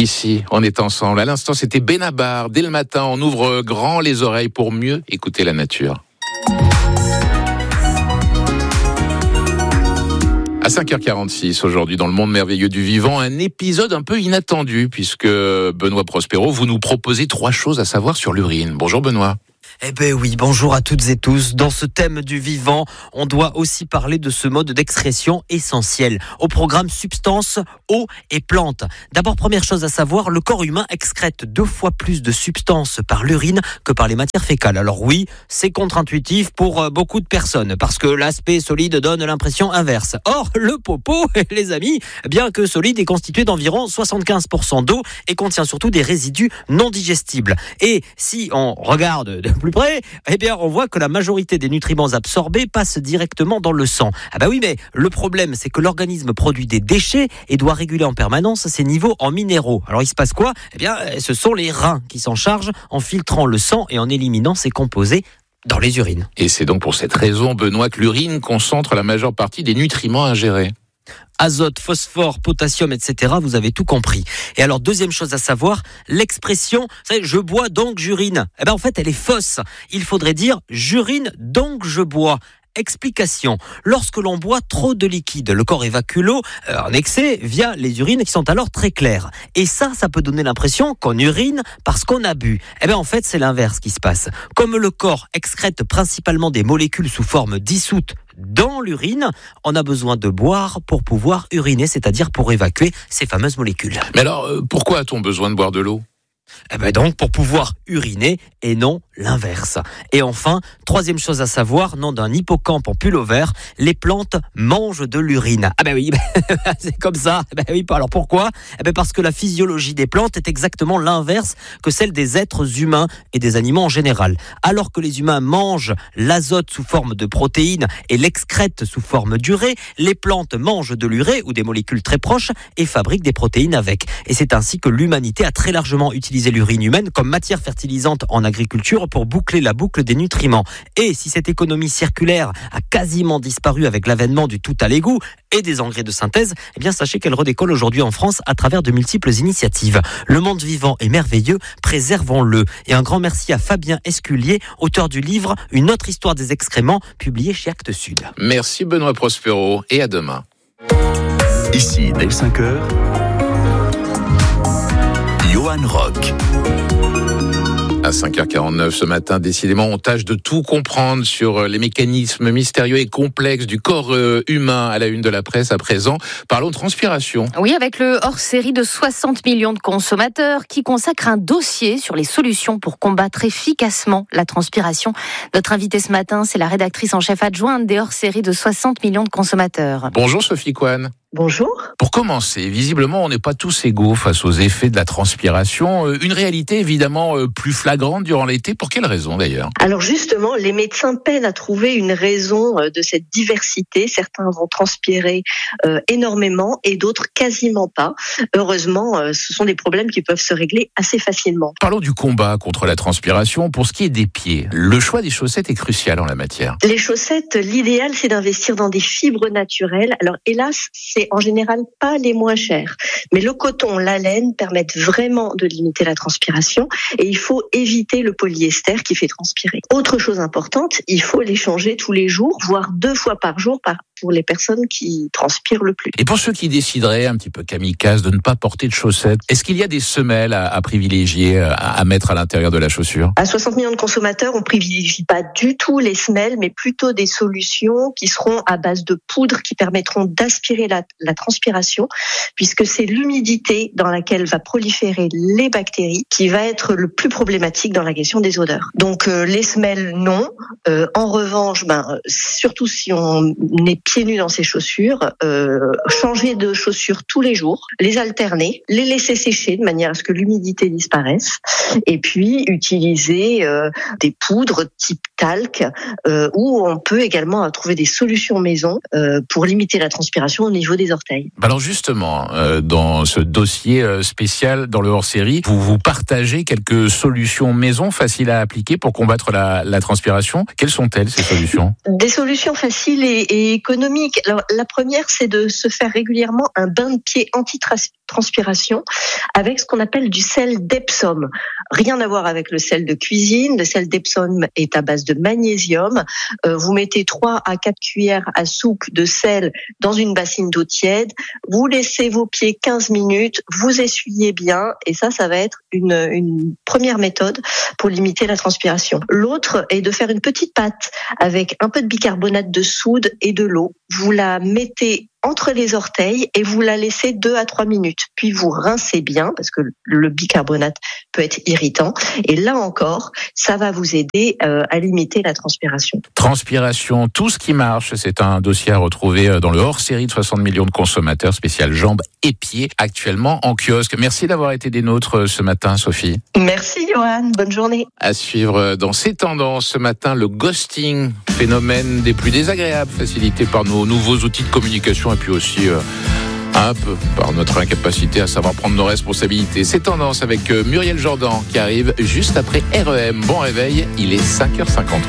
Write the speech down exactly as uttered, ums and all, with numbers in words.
Ici, on est ensemble. À l'instant, c'était Benabar. Dès le matin, on ouvre grand les oreilles pour mieux écouter la nature. À cinq heures quarante-six, aujourd'hui, dans le monde merveilleux du vivant, un épisode un peu inattendu, puisque Benoît Prospero, vous nous proposez trois choses à savoir sur l'urine. Bonjour Benoît. Eh ben oui, bonjour à toutes et tous. Dans ce thème du vivant, on doit aussi parler de ce mode d'excrétion essentiel. Au programme substances, eau et plantes. D'abord, première chose à savoir, le corps humain excrète deux fois plus de substances par l'urine que par les matières fécales. Alors oui, c'est contre-intuitif pour beaucoup de personnes, parce que l'aspect solide donne l'impression inverse. Or, le popo, les amis, bien que solide, est constitué d'environ soixante-quinze pour cent d'eau et contient surtout des résidus non digestibles. Et si on regarde de plus près, eh bien, on voit que la majorité des nutriments absorbés passent directement dans le sang. Ah bah oui, mais le problème, c'est que l'organisme produit des déchets et doit réguler en permanence ses niveaux en minéraux. Alors, il se passe quoi ? Eh bien, ce sont les reins qui s'en chargent en filtrant le sang et en éliminant ses composés dans les urines. Et c'est donc pour cette raison, Benoît, que l'urine concentre la majeure partie des nutriments ingérés. Azote, phosphore, potassium, et cetera. Vous avez tout compris. Et alors, deuxième chose à savoir, l'expression, vous savez, je bois donc j'urine. Eh ben, en fait, elle est fausse. Il faudrait dire j'urine donc je bois. Explication. Lorsque l'on boit trop de liquide, le corps évacue l'eau euh, en excès via les urines qui sont alors très claires. Et ça, ça peut donner l'impression qu'on urine parce qu'on a bu. Eh bien, en fait, c'est l'inverse qui se passe. Comme le corps excrète principalement des molécules sous forme dissoute dans l'urine, on a besoin de boire pour pouvoir uriner, c'est-à-dire pour évacuer ces fameuses molécules. Mais alors, euh, pourquoi a-t-on besoin de boire de l'eau ? Eh ben donc pour pouvoir uriner et non l'inverse. Et enfin, troisième chose à savoir, nom d'un hippocampe en pullover, les plantes mangent de l'urine. Ah ben oui, c'est comme ça. Ben oui, alors pourquoi ? Eh ben parce que la physiologie des plantes est exactement l'inverse que celle des êtres humains et des animaux en général. Alors que les humains mangent l'azote sous forme de protéines et l'excrètent sous forme d'urée, les plantes mangent de l'urée ou des molécules très proches et fabriquent des protéines avec. Et c'est ainsi que l'humanité a très largement utilisé l'urine humaine comme matière fertilisante en agriculture pour boucler la boucle des nutriments. Et si cette économie circulaire a quasiment disparu avec l'avènement du tout à l'égout et des engrais de synthèse, eh bien sachez qu'elle redécolle aujourd'hui en France à travers de multiples initiatives. Le monde vivant est merveilleux, préservons-le. Et un grand merci à Fabien Esculier, auteur du livre Une autre histoire des excréments, publié chez Actes Sud. Merci Benoît Prospero et à demain. Ici, dès cinq heures, Johan Rock. À cinq heures quarante-neuf ce matin, décidément, on tâche de tout comprendre sur les mécanismes mystérieux et complexes du corps humain à la une de la presse à présent. Parlons de transpiration. Oui, avec le hors-série de soixante millions de consommateurs qui consacre un dossier sur les solutions pour combattre efficacement la transpiration. Notre invitée ce matin, c'est la rédactrice en chef adjointe des hors-séries de soixante millions de consommateurs. Bonjour Sophie Coine. Bonjour. Pour commencer, visiblement, on n'est pas tous égaux face aux effets de la transpiration. Une réalité évidemment plus flagrante durant l'été. Pour quelle raison d'ailleurs ? Alors justement, les médecins peinent à trouver une raison de cette diversité. Certains vont transpirer euh, énormément et d'autres quasiment pas. Heureusement, euh, ce sont des problèmes qui peuvent se régler assez facilement. Parlons du combat contre la transpiration. Pour ce qui est des pieds, le choix des chaussettes est crucial en la matière. Les chaussettes, l'idéal, c'est d'investir dans des fibres naturelles. Alors hélas, c'est en général pas les moins chers. Mais le coton, la laine permettent vraiment de limiter la transpiration et il faut éviter le polyester qui fait transpirer. Autre chose importante, il faut les changer tous les jours, voire deux fois par jour par pour les personnes qui transpirent le plus. Et pour ceux qui décideraient, un petit peu kamikaze, de ne pas porter de chaussettes, est-ce qu'il y a des semelles à, à privilégier, à, à mettre à l'intérieur de la chaussure ? À soixante millions de consommateurs, on privilégie pas du tout les semelles, mais plutôt des solutions qui seront à base de poudre qui permettront d'aspirer la, la transpiration, puisque c'est l'humidité dans laquelle va proliférer les bactéries qui va être le plus problématique dans la question des odeurs. Donc euh, les semelles, non. Euh, en revanche, ben, surtout si on est pieds nus dans ses chaussures, euh, changer de chaussures tous les jours, les alterner, les laisser sécher de manière à ce que l'humidité disparaisse, et puis utiliser euh, des poudres type talc, euh, où on peut également trouver des solutions maison euh, pour limiter la transpiration au niveau des orteils. Alors justement, euh, dans ce dossier euh, spécial dans le hors-série, vous vous partagez quelques solutions maison faciles à appliquer pour combattre la, la transpiration. Quelles sont-elles, ces solutions ? Des solutions faciles et, et économiques ergonomiques. Alors, la première, c'est de se faire régulièrement un bain de pied anti-transpiration avec ce qu'on appelle du sel d'Epsom. Rien à voir avec le sel de cuisine. Le sel d'Epsom est à base de magnésium. Euh, vous mettez trois à quatre cuillères à soupe de sel dans une bassine d'eau tiède. Vous laissez vos pieds quinze minutes. Vous essuyez bien. Et ça, ça va être une, une première méthode pour limiter la transpiration. L'autre est de faire une petite pâte avec un peu de bicarbonate de soude et de l'eau. Vous la mettez entre les orteils et vous la laissez deux à trois minutes. Puis vous rincez bien parce que le bicarbonate peut être irritant. Et là encore, ça va vous aider euh, à limiter la transpiration. Transpiration, tout ce qui marche, c'est un dossier à retrouver dans le hors-série de soixante millions de consommateurs spécial jambes et pieds actuellement en kiosque. Merci d'avoir été des nôtres ce matin, Sophie. Merci Johan, bonne journée. À suivre dans ces tendances ce matin, le ghosting, phénomène des plus désagréables facilité par nos nouveaux outils de communication et puis aussi euh, un peu par notre incapacité à savoir prendre nos responsabilités. C'est tendance avec Muriel Jordan qui arrive juste après R E M. Bon réveil, il est cinq heures cinquante-trois.